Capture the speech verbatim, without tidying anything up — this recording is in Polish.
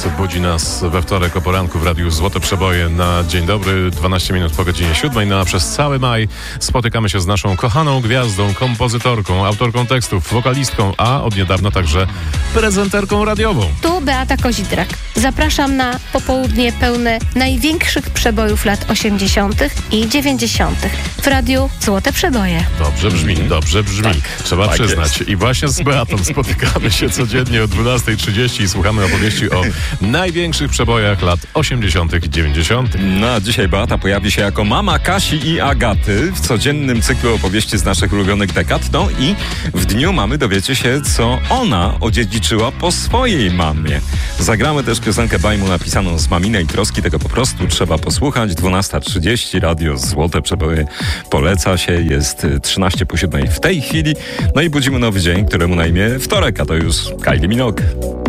budzi nas we wtorek o poranku w Radiu Złote Przeboje na dzień dobry, dwanaście minut po godzinie siódmej. No a przez cały maj spotykamy się z naszą kochaną gwiazdą, kompozytorką, autorką tekstów, wokalistką, a od niedawna także prezenterką radiową. Tu Beata Kozidrak. Zapraszam na popołudnie pełne największych przebojów lat osiemdziesiątych i dziewięćdziesiątych w Radiu Złote Przeboje. Dobrze brzmi, dobrze brzmi. Tak, Trzeba tak przyznać. jest. I właśnie z Beatą spotykamy się codziennie o dwunasta trzydzieści i słuchamy opowieści o największych przebojach lat osiemdziesiątych i dziewięćdziesiątych. No a dzisiaj Beata pojawi się jako mama Kasi i Agaty w codziennym cyklu opowieści z naszych ulubionych dekad. No i w dniu mamy dowiecie się, co ona odziedziczyła po swojej mamie. Zagramy też piosenkę Bajmu napisaną z maminej troski, tego po prostu trzeba posłuchać. dwunasta trzydzieści, Radio Złote Przeboje poleca się, jest trzynaście po siódmej w tej chwili. No i budzimy nowy dzień, któremu na imię wtorek, a to już Kylie Minogue.